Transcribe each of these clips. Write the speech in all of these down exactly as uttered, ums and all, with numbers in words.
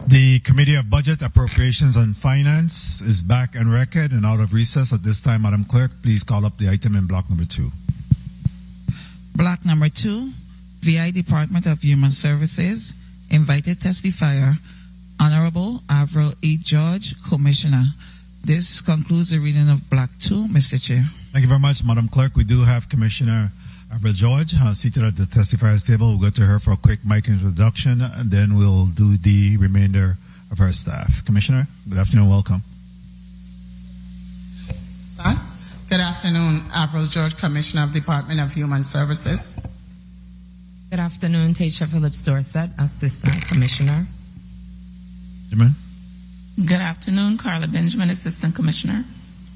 The Committee of Budget, Appropriations and Finance is back on record and out of recess. At this time, Madam Clerk, please call up the item in block number two. Block number two, V I Department of Human Services, invited testifier, Honorable Avril E. George, Commissioner. This concludes the reading of block two, Mister Chair. Thank you very much, Madam Clerk. We do have Commissioner Avril George uh, seated at the testifier's table. We'll go to her for a quick mic introduction, and then we'll do the remainder of her staff. Commissioner, good afternoon. Welcome. Sir, good afternoon. Avril George, Commissioner of the Department of Human Services. Good afternoon. Tasha Phillips Dorset, Assistant Commissioner. Benjamin. Good afternoon. Carla Benjamin, Assistant Commissioner.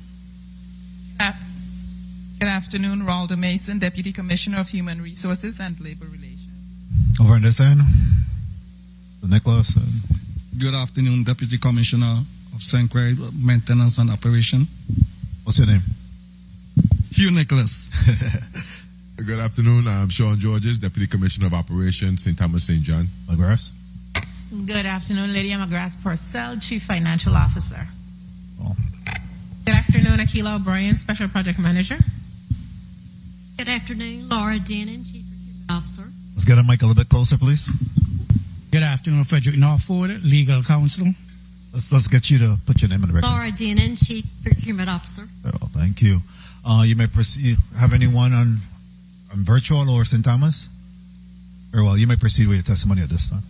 Good afternoon, Ralda Mason, Deputy Commissioner of Human Resources and Labor Relations. Over on this end, so Nicholas. And Good afternoon, Deputy Commissioner of Saint Croix Maintenance and Operation. What's your name? Hugh Nicholas. Good afternoon, I'm Sean Georges, Deputy Commissioner of Operations, Saint Thomas Saint John. McGrath. Good afternoon, Lydia McGrath Purcell, Chief Financial Officer. Oh. Good afternoon, Akila O'Brien, Special Project Manager. Good afternoon, Laura Dennon, Chief Procurement Officer. Let's get a mic a little bit closer, please. Good afternoon, Frederick Norford, Legal Counsel. Let's let's get you to put your name in the record. Laura Dennon, Chief Procurement Officer. Oh, thank you. Uh, you may proceed. Have anyone on, on virtual or Saint Thomas? Very well. You may proceed with your testimony at this time.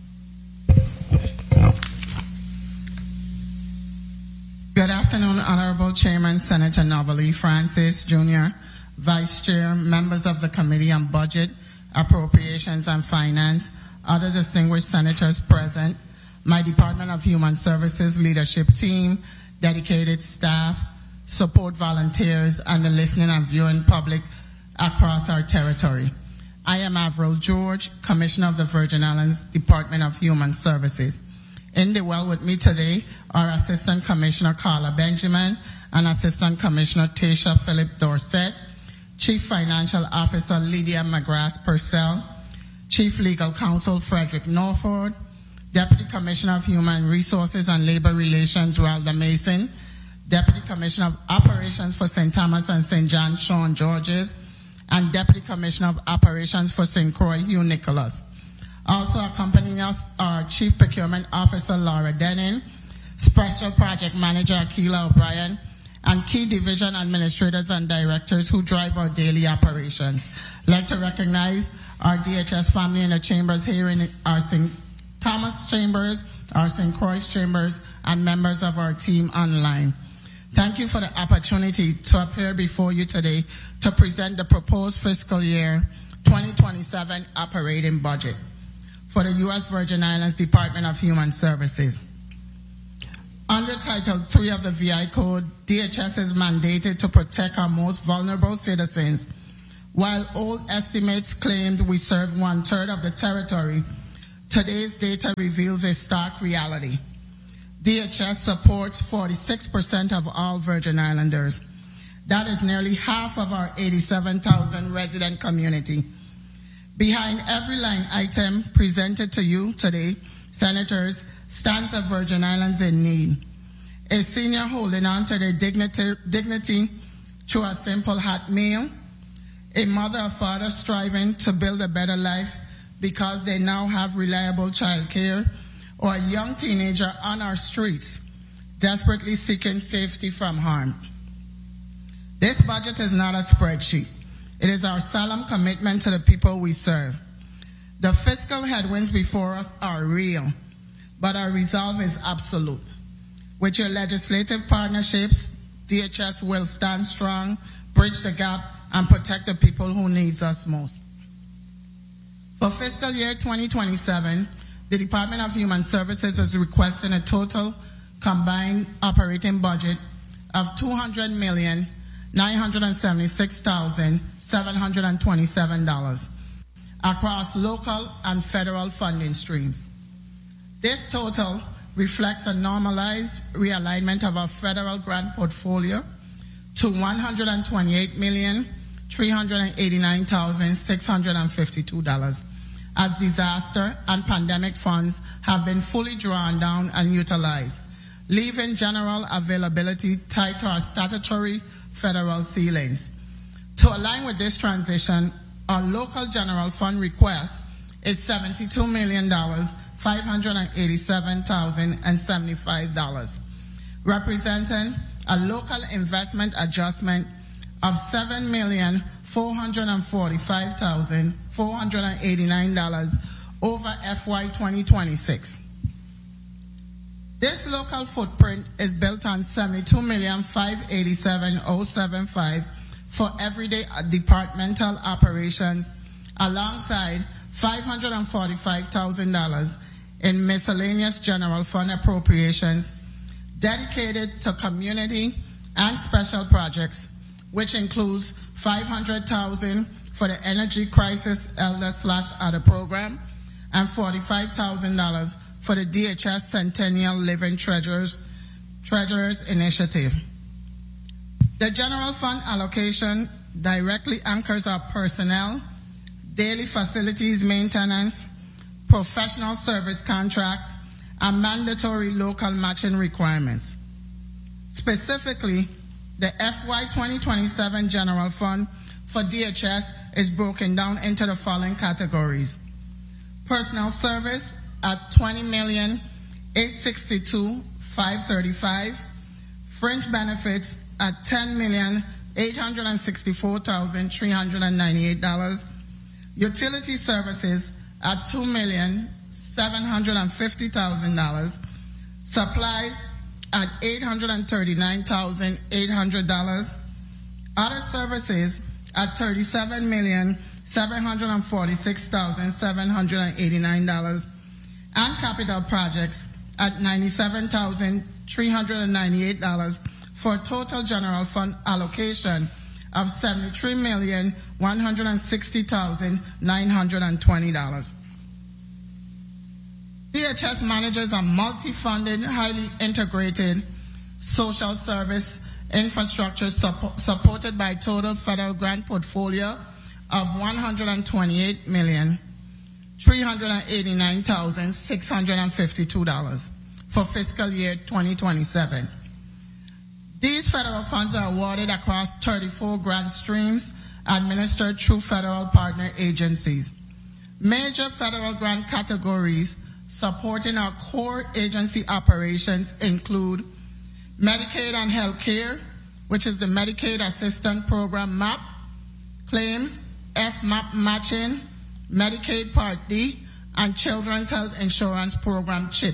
Good afternoon, Honorable Chairman Senator Novalee Francis Junior, Vice Chair, members of the Committee on Budget, Appropriations and Finance, other distinguished senators present, my Department of Human Services leadership team, dedicated staff, support volunteers, and the listening and viewing public across our territory. I am Avril George, Commissioner of the Virgin Islands Department of Human Services. In the well with me today are Assistant Commissioner Carla Benjamin and Assistant Commissioner Tasha Phillips Dorset, Chief Financial Officer Lydia McGrath Purcell, Chief Legal Counsel Frederick Norford, Deputy Commissioner of Human Resources and Labor Relations Ralda Mason, Deputy Commissioner of Operations for Saint Thomas and Saint John Sean Georges, and Deputy Commissioner of Operations for Saint Croix Hugh Nicholas. Also accompanying us are Chief Procurement Officer Laura Dennon, Special Project Manager Akila O'Brien, and key division administrators and directors who drive our daily operations. I'd like to recognize our D H S family in the chambers here in our Saint Thomas chambers, our Saint Croix chambers, and members of our team online. Thank you for the opportunity to appear before you today to present the proposed fiscal year twenty twenty-seven operating budget for the U S Virgin Islands Department of Human Services. Under Title three of the V I Code, D H S is mandated to protect our most vulnerable citizens. While old estimates claimed we serve one-third of the territory, today's data reveals a stark reality. D H S supports forty-six percent of all Virgin Islanders. That is nearly half of our eighty-seven thousand resident community. Behind every line item presented to you today, Senators, stands a Virgin Islands in need. A senior holding on to their dignity, dignity through a simple hot meal, a mother or father striving to build a better life because they now have reliable child care, or a young teenager on our streets desperately seeking safety from harm. This budget is not a spreadsheet. It is our solemn commitment to the people we serve. The fiscal headwinds before us are real, but our resolve is absolute. With your legislative partnerships, D H S will stand strong, bridge the gap, and protect the people who needs us most. For fiscal year twenty twenty-seven, the Department of Human Services is requesting a total combined operating budget of two hundred million nine hundred seventy-six thousand seven hundred twenty-seven dollars across local and federal funding streams. This total reflects a normalized realignment of our federal grant portfolio to one hundred twenty-eight million three hundred eighty-nine thousand six hundred fifty-two dollars as disaster and pandemic funds have been fully drawn down and utilized, leaving general availability tied to our statutory federal ceilings. To align with this transition, our local general fund request is seventy-two million dollars, five hundred eighty-seven thousand seventy-five dollars, representing a local investment adjustment of seven million, four hundred forty-five thousand, four hundred eighty-nine dollars over F Y twenty twenty-six. This local footprint is built on seventy-two million, five hundred eighty-seven thousand seventy-five for everyday departmental operations, alongside five hundred forty-five thousand dollars in miscellaneous general fund appropriations dedicated to community and special projects, which includes five hundred thousand dollars for the Energy Crisis Elder slash Other Program and forty-five thousand dollars for the D H S Centennial Living Treasures, Treasurers Initiative. The general fund allocation directly anchors our personnel, daily facilities maintenance, professional service contracts, and mandatory local matching requirements. Specifically, the F Y twenty twenty-seven general fund for D H S is broken down into the following categories. Personnel service at twenty million, eight hundred sixty-two thousand five hundred thirty-five, fringe benefits at ten million, eight hundred sixty-four thousand three hundred ninety-eight dollars, utility services at two million, seven hundred fifty thousand dollars, supplies at eight hundred thirty-nine thousand eight hundred dollars, other services at thirty-seven million, seven hundred forty-six thousand seven hundred eighty-nine dollars, and capital projects at ninety-seven thousand three hundred ninety-eight dollars, for a total general fund allocation of seventy-three million, one hundred sixty thousand nine hundred twenty dollars. D H S manages a multi-funded, highly integrated social service infrastructure suppo- supported by a total federal grant portfolio of one hundred twenty-eight million, three hundred eighty-nine thousand six hundred fifty-two dollars for fiscal year twenty twenty-seven. These federal funds are awarded across thirty-four grant streams administered through federal partner agencies. Major federal grant categories supporting our core agency operations include Medicaid and Health Care, which is the Medicaid Assistance Program M A P, claims, F M A P matching, Medicaid Part D, and Children's Health Insurance Program CHIP.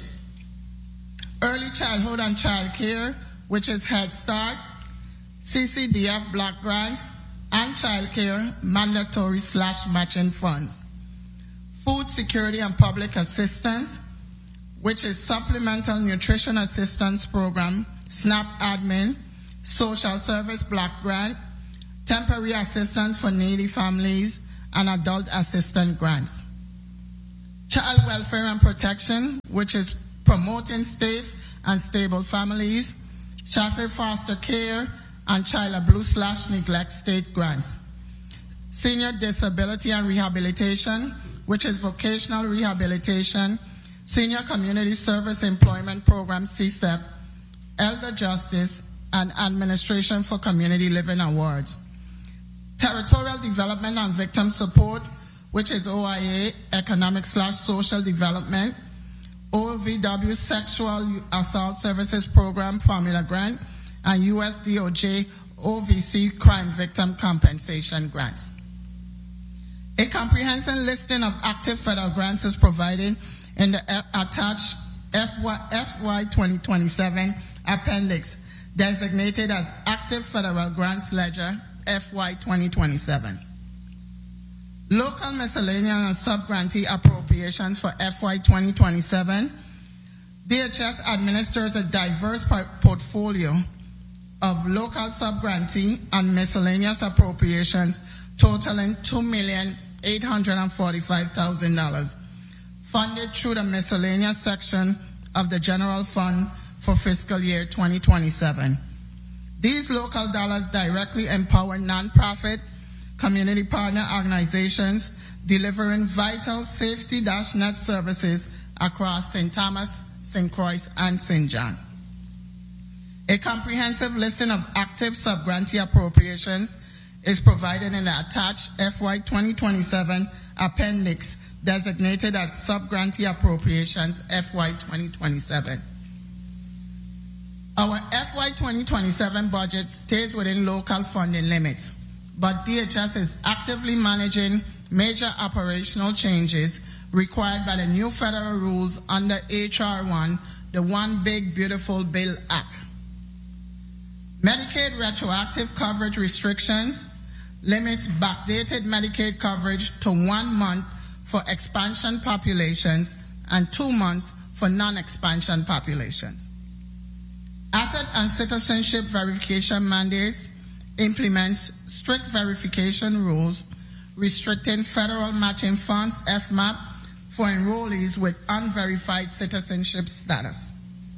Early Childhood and Child Care, which is Head Start, C C D F block grants, and Child Care mandatory slash matching funds. Food Security and Public Assistance, which is Supplemental Nutrition Assistance Program, SNAP Admin, Social Service Block Grant, Temporary Assistance for Needy Families, and Adult Assistance Grants. Child Welfare and Protection, which is Promoting Safe and Stable Families, Shafi Foster Care, and Child Abuse slash Neglect State Grants. Senior Disability and Rehabilitation, which is Vocational Rehabilitation, Senior Community Service Employment Program, C S E P, Elder Justice, and Administration for Community Living Awards. Territorial Development and Victim Support, which is O I A, Economic slash Social Development, O V W Sexual Assault Services Program Formula Grant, and U S D O J O V C Crime Victim Compensation Grants. A comprehensive listing of active federal grants is provided in the attached F Y twenty twenty-seven appendix designated as Active Federal Grants Ledger F Y twenty twenty-seven. Local miscellaneous and sub-grantee appropriations for F Y twenty twenty-seven. D H S administers a diverse portfolio of local sub-grantee and miscellaneous appropriations totaling two million eight hundred forty-five thousand dollars, funded through the miscellaneous section of the general fund for fiscal year twenty twenty-seven. These local dollars directly empower nonprofit, community partner organizations, delivering vital safety net services across Saint Thomas, Saint Croix, and Saint John. A comprehensive listing of active subgrantee appropriations is provided in the attached F Y twenty twenty-seven appendix designated as Subgrantee Appropriations F Y twenty twenty-seven. Our F Y twenty twenty-seven budget stays within local funding limits, but D H S is actively managing major operational changes required by the new federal rules under H R one, the One Big Beautiful Bill Act. Medicaid retroactive coverage restrictions limits backdated Medicaid coverage to one month for expansion populations and two months for non-expansion populations. Asset and citizenship verification mandates implements strict verification rules restricting federal matching funds, F MAP, for enrollees with unverified citizenship status.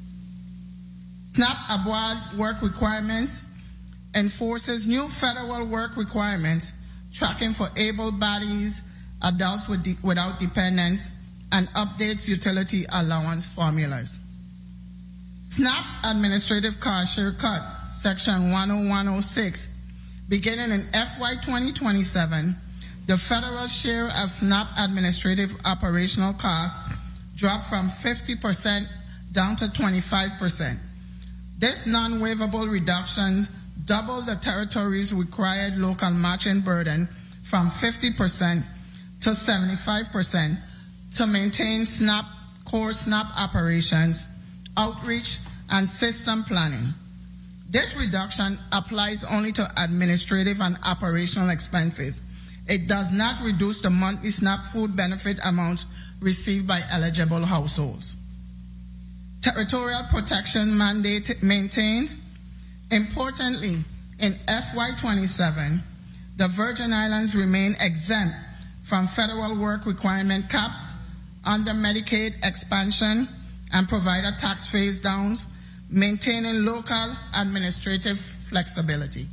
SNAP abroad work requirements enforces new federal work requirements tracking for able bodies, adults with de- without dependents, and updates utility allowance formulas. SNAP administrative cost share cut, section one oh one oh six, beginning in F Y twenty twenty-seven, the federal share of SNAP administrative operational costs dropped from fifty percent down to twenty-five percent. This non-waivable reduction doubled the territory's required local matching burden from fifty percent to seventy-five percent to maintain SNAP core SNAP operations, outreach, and system planning. This reduction applies only to administrative and operational expenses. It does not reduce the monthly SNAP food benefit amounts received by eligible households. Territorial protection mandate maintained. Importantly, in F Y twenty-seven, the Virgin Islands remain exempt from federal work requirement caps under Medicaid expansion and provider tax phase downs, maintaining local administrative flexibility.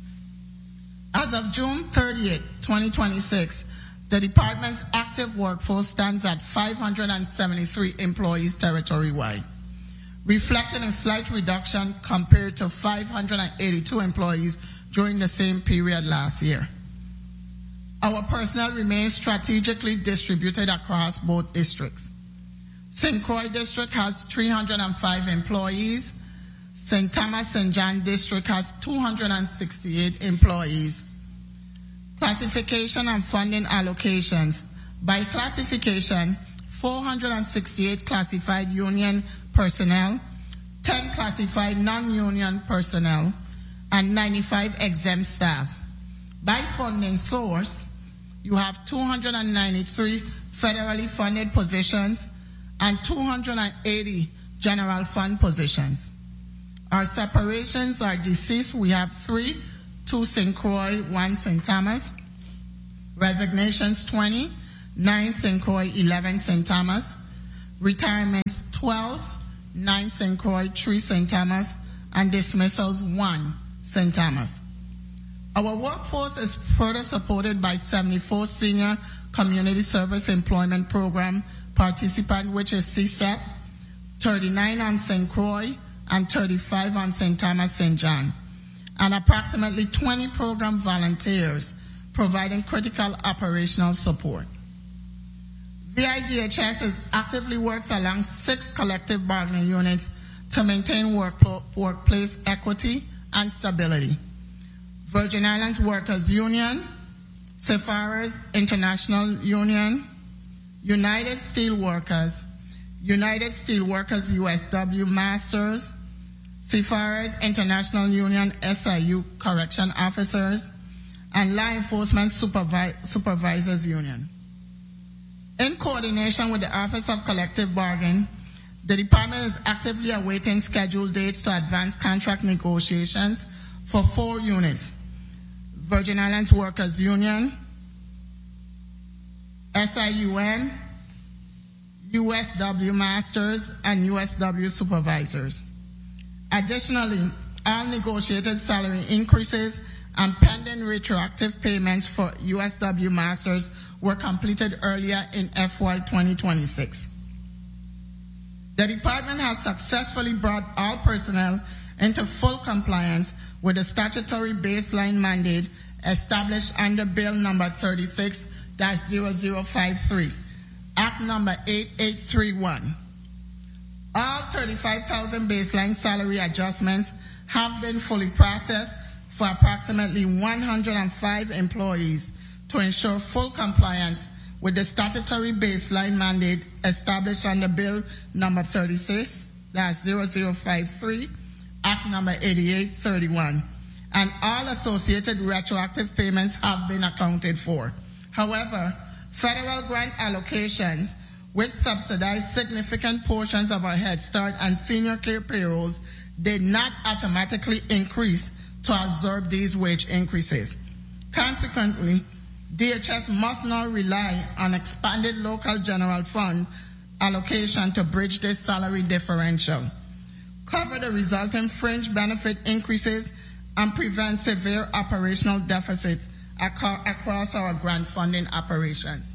As of June thirtieth, twenty twenty-six, the department's active workforce stands at five hundred seventy-three employees territory-wide, reflecting a slight reduction compared to five hundred eighty-two employees during the same period last year. Our personnel remains strategically distributed across both districts. Saint Croix District has three hundred five employees. Saint Thomas Saint John District has two hundred sixty-eight employees. Classification and funding allocations. By classification, four hundred sixty-eight classified union personnel, ten classified non-union personnel, and ninety-five exempt staff. By funding source, you have two hundred ninety-three federally funded positions and two hundred eighty general fund positions. Our separations are deceased. We have three, two Saint Croix, one Saint Thomas. Resignations twenty, nine Saint Croix, eleven Saint Thomas. Retirements twelve, nine Saint Croix, three Saint Thomas. And dismissals one Saint Thomas. Our workforce is further supported by seventy-four senior community service employment program participants, which is C S E P, thirty-nine on Saint Croix, and thirty-five on Saint Thomas Saint John, and approximately twenty program volunteers providing critical operational support. V I D H S is actively works along six collective bargaining units to maintain work, workplace equity and stability. Virgin Islands Workers Union, Sefarers International Union, United Steelworkers, United Steelworkers U S W Masters, Sefarers International Union S I U Correction Officers, and Law Enforcement Supervi- Supervisors Union. In coordination with the Office of Collective Bargaining, the department is actively awaiting scheduled dates to advance contract negotiations for four units: Virgin Islands Workers Union, S I U N, U S W Masters, and U S W Supervisors. Additionally, all negotiated salary increases and pending retroactive payments for U S W Masters were completed earlier in F Y twenty twenty-six. The department has successfully brought all personnel into full compliance with the statutory baseline mandate established under Bill number thirty-six dash zero zero five three, Act number eighty-eight thirty-one. All thirty-five thousand baseline salary adjustments have been fully processed for approximately one hundred five employees to ensure full compliance with the statutory baseline mandate established under Bill number thirty-six dash zero zero five three, Act number eighty-eight thirty-one, and all associated retroactive payments have been accounted for. However, federal grant allocations, which subsidize significant portions of our Head Start and senior care payrolls, did not automatically increase to absorb these wage increases. Consequently, D H S must now rely on expanded local general fund allocation to bridge this salary differential, cover the resulting fringe benefit increases, and prevent severe operational deficits across our grant funding operations.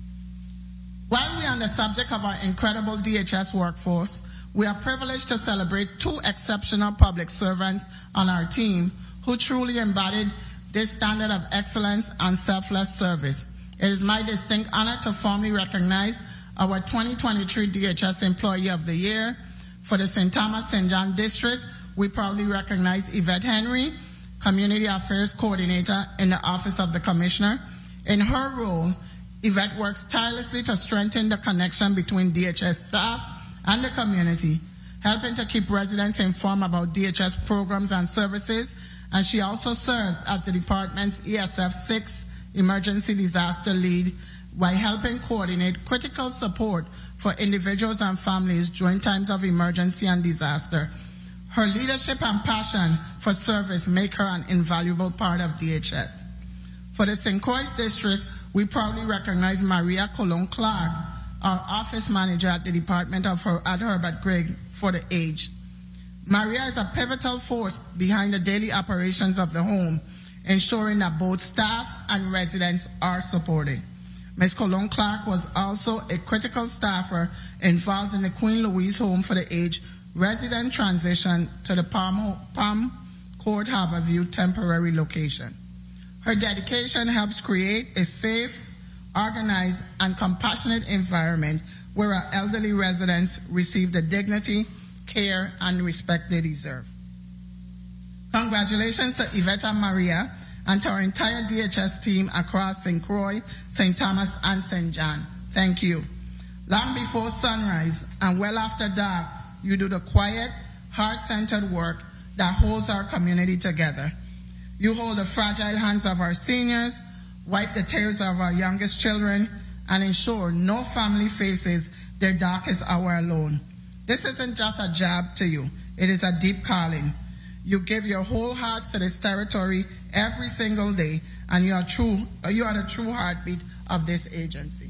While we are on the subject of our incredible D H S workforce, we are privileged to celebrate two exceptional public servants on our team who truly embodied this standard of excellence and selfless service. It is my distinct honor to formally recognize our twenty twenty-three D H S Employee of the Year. For the Saint Thomas Saint John District, we proudly recognize Yvette Henry, Community Affairs Coordinator in the Office of the Commissioner. In her role, Yvette works tirelessly to strengthen the connection between D H S staff and the community, helping to keep residents informed about D H S programs and services, and she also serves as the department's E S F six Emergency Disaster Lead by helping coordinate critical support for individuals and families during times of emergency and disaster. Her leadership and passion for service make her an invaluable part of D H S. For the Saint Croix District, we proudly recognize Maria Colon Clark, our office manager at the Department of Her- at Herbert Grigg, for the age. Maria is a pivotal force behind the daily operations of the home, ensuring that both staff and residents are supported. Miz Colon Clark was also a critical staffer involved in the Queen Louise Home for the Aged resident transition to the Palm, Palm Court Harborview temporary location. Her dedication helps create a safe, organized, and compassionate environment where our elderly residents receive the dignity, care, and respect they deserve. Congratulations to Yvette and Maria and to our entire D H S team across Saint Croix, Saint Thomas, and Saint John. Thank you. Long before sunrise and well after dark, you do the quiet, heart-centered work that holds our community together. You hold the fragile hands of our seniors, wipe the tears of our youngest children, and ensure no family faces their darkest hour alone. This isn't just a job to you. It is a deep calling. You give your whole hearts to this territory every single day, and you are true. You are the true heartbeat of this agency.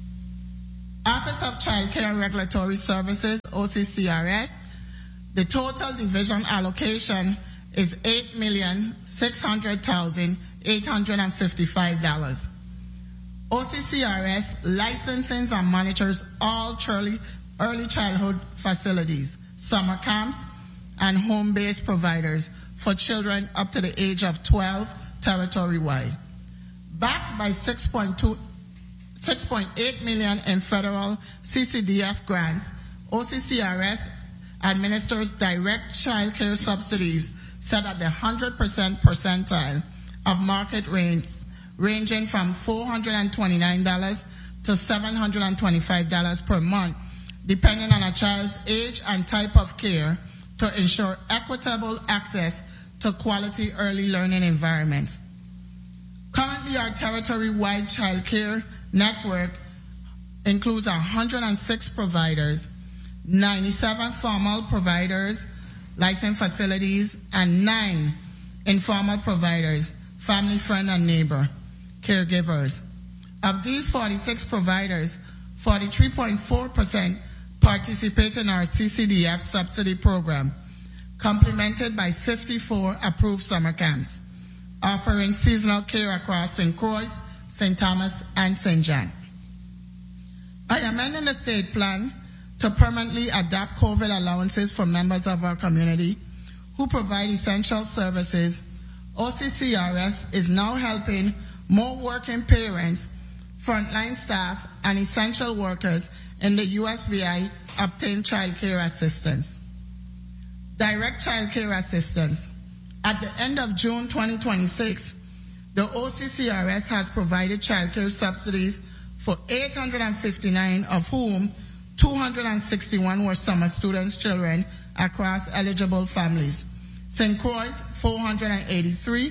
Office of Child Care and Regulatory Services, O C C R S, the total division allocation is eight million six hundred thousand eight hundred fifty-five dollars. O C C R S licenses and monitors all early, early childhood facilities, summer camps, and home-based providers for children up to the age of twelve territory-wide. Backed by six point eight million dollars in federal C C D F grants, O C C R S administers direct child care subsidies set at the one hundred percent percentile of market rates, ranging from four hundred twenty-nine dollars to seven hundred twenty-five dollars per month, depending on a child's age and type of care, to ensure equitable access to quality early learning environments. Currently, our territory-wide child care network includes one hundred six providers, ninety-seven formal providers, licensed facilities, and nine informal providers, family, friend, and neighbor caregivers. Of these forty-six providers, forty-three point four percent participate in our C C D F subsidy program, complemented by fifty-four approved summer camps. offering seasonal care across Saint Croix, Saint Thomas, and Saint John. By amending the state plan to permanently adopt COVID allowances for members of our community who provide essential services, O C C R S is now helping more working parents, frontline staff, and essential workers in the U S V I obtain child care assistance. Direct child care assistance. At the end of June twenty twenty-six, the O C C R S has provided child care subsidies for eight hundred fifty-nine, of whom two hundred sixty-one were summer students' children across eligible families. Saint Croix, four hundred eighty-three,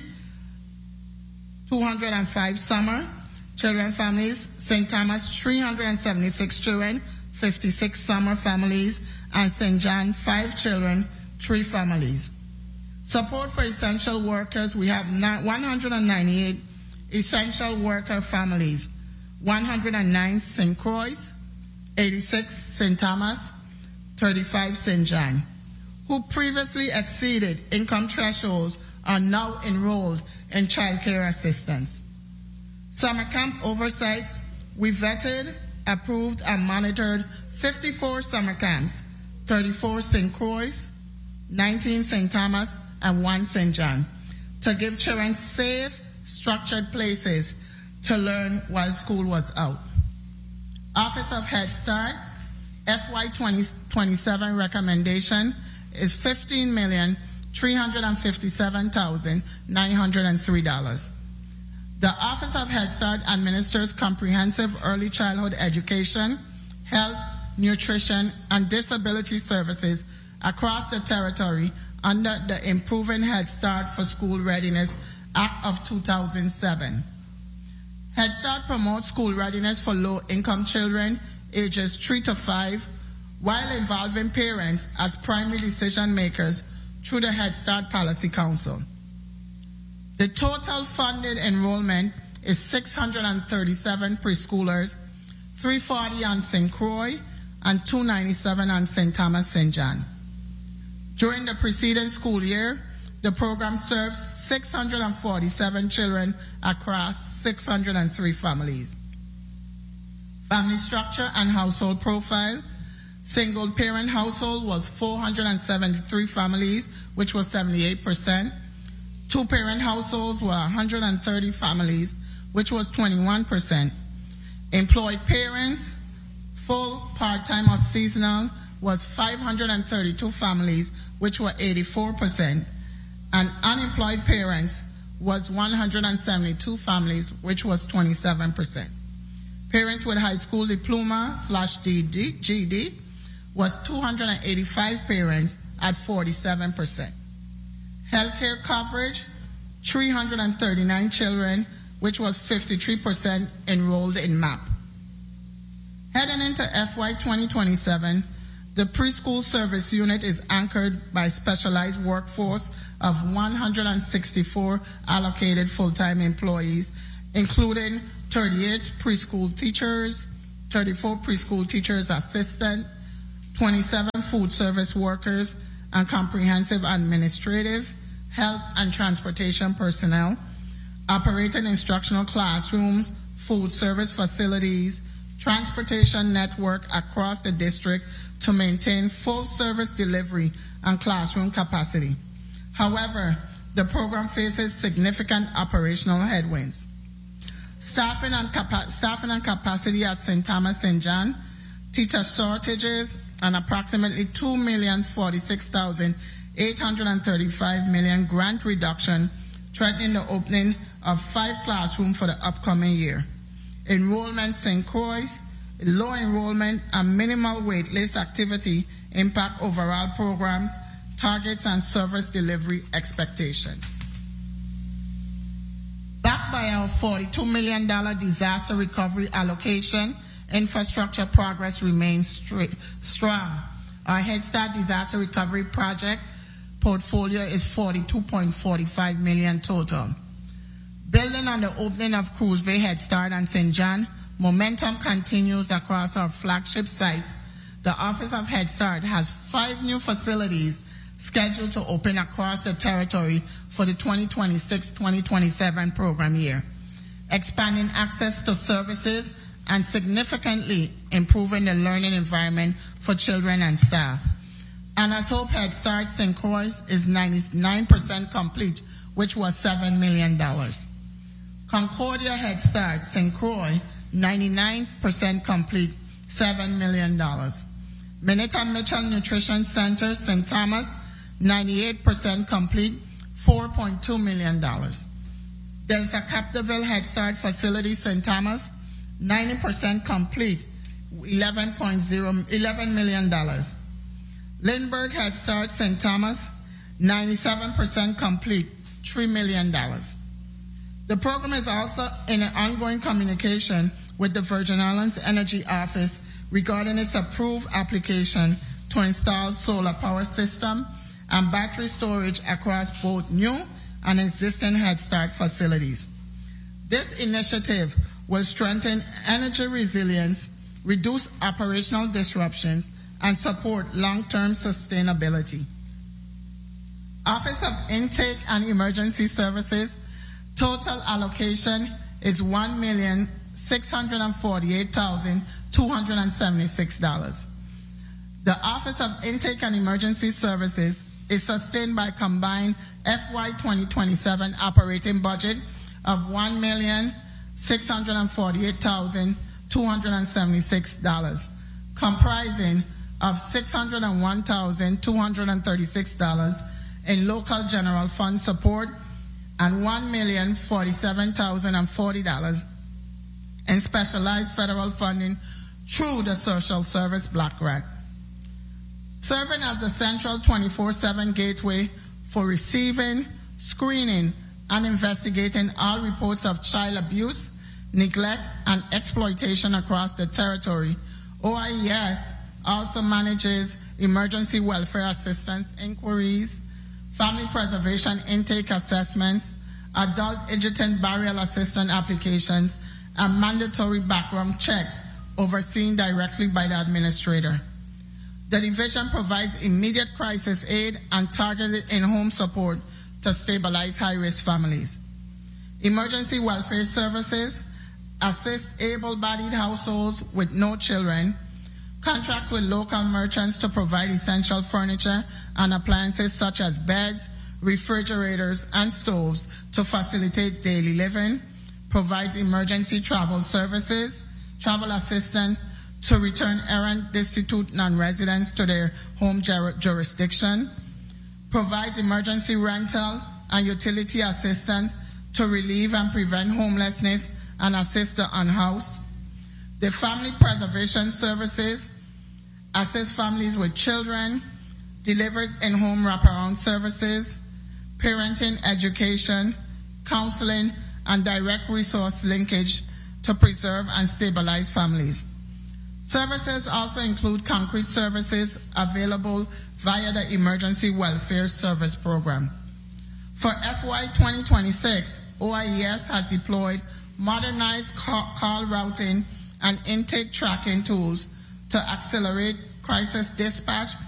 two hundred five summer children families. Saint Thomas, three hundred seventy-six children, fifty-six summer families. And Saint John, five children, three families. Support for essential workers, we have one hundred ninety-eight essential worker families, one hundred nine Saint Croix, eighty-six Saint Thomas, thirty-five Saint John, who previously exceeded income thresholds are now enrolled in child care assistance. Summer camp oversight, we vetted, approved, and monitored fifty-four summer camps, thirty-four Saint Croix, nineteen Saint Thomas, and one Saint John, to give children safe, structured places to learn while school was out. Office of Head Start, F Y twenty twenty-seven recommendation is fifteen million three hundred fifty-seven thousand nine hundred three dollars. The Office of Head Start administers comprehensive early childhood education, health, nutrition, and disability services across the territory under the Improving Head Start for School Readiness Act of two thousand seven. Head Start promotes school readiness for low-income children ages three to five, while involving parents as primary decision makers through the Head Start Policy Council. The total funded enrollment is six hundred thirty-seven preschoolers, three hundred forty on Saint Croix, and two hundred ninety-seven on Saint Thomas Saint John. During the preceding school year, the program serves six hundred forty-seven children across six hundred three families. Family structure and household profile. Single parent household was four hundred seventy-three families, which was seventy-eight percent. Two parent households were one hundred thirty families, which was twenty-one percent. Employed parents, full, part-time, or seasonal, was five hundred thirty-two families, which were eighty-four percent. And unemployed parents was one hundred seventy-two families, which was twenty-seven percent. Parents with high school diploma slash G E D was two hundred eighty-five parents at forty-seven percent. Healthcare coverage, three hundred thirty-nine children, which was fifty-three percent enrolled in MAP. Heading into F Y twenty twenty-seven, the preschool service unit is anchored by specialized workforce of one hundred sixty-four allocated full-time employees, including thirty-eight preschool teachers, thirty-four preschool teachers assistant, twenty-seven food service workers, and comprehensive administrative, health, and transportation personnel, operating instructional classrooms, food service facilities, transportation network across the district to maintain full service delivery and classroom capacity. However, the program faces significant operational headwinds. Staffing and, capa- staffing and capacity at Saint Thomas Saint John, teacher shortages, and approximately two million forty-six thousand eight hundred thirty-five million grant reduction, threatening the opening of five classrooms for the upcoming year. Enrollment Saint Croix, low enrollment, and minimal wait list activity impact overall programs, targets, and service delivery expectations. Backed by our forty-two million dollars disaster recovery allocation, infrastructure progress remains straight, strong. Our Head Start Disaster Recovery Project portfolio is forty-two point four five million dollars total. Building on the opening of Cruz Bay Head Start and Saint John, momentum continues across our flagship sites. The Office of Head Start has five new facilities scheduled to open across the territory for the twenty twenty-six twenty twenty-seven program year, expanding access to services and significantly improving the learning environment for children and staff. Anna's Hope Head Start Saint Croix is ninety-nine percent complete, which was seven million dollars. Concordia Head Start Saint Croix, ninety-nine percent complete, seven million dollars. Mineta Mitchell Nutrition Center Saint Thomas, ninety-eight percent complete, four point two million dollars. There's a Capdeville Head Start Facility Saint Thomas, ninety percent complete, eleven point zero, eleven million dollars. Lindbergh Head Start Saint Thomas, ninety-seven percent complete, three million dollars. The program is also in an ongoing communication with the Virgin Islands Energy Office regarding its approved application to install solar power system and battery storage across both new and existing Head Start facilities. This initiative will strengthen energy resilience, reduce operational disruptions, and support long-term sustainability. Office of Intake and Emergency Services, total allocation is one million six hundred forty-eight thousand two hundred seventy-six dollars. The Office of Intake and Emergency Services is sustained by combined F Y twenty twenty-seven operating budget of one million six hundred forty-eight thousand two hundred seventy-six dollars, comprising of six hundred one thousand two hundred thirty-six dollars in local general fund support and one million forty-seven thousand forty dollars in specialized federal funding through the Social Service Block Grant. Serving as the central twenty-four seven gateway for receiving, screening, and investigating all reports of child abuse, neglect, and exploitation across the territory, O I E S also manages emergency welfare assistance inquiries, family preservation intake assessments, adult adjutant burial assistance applications, and mandatory background checks overseen directly by the administrator. The division provides immediate crisis aid and targeted in-home support to stabilize high-risk families. Emergency welfare services assist able-bodied households with no children, contracts with local merchants to provide essential furniture and appliances such as beds, refrigerators, and stoves to facilitate daily living, provides emergency travel services, travel assistance to return errant destitute non-residents to their home jur- jurisdiction, provides emergency rental and utility assistance to relieve and prevent homelessness and assist the unhoused. The family preservation services assist families with children, delivers in-home wraparound services, parenting education, counseling, and direct resource linkage to preserve and stabilize families. Services also include concrete services available via the Emergency Welfare Service Program. For F Y twenty twenty-six, O I E S has deployed modernized call routing and intake tracking tools to accelerate crisis dispatch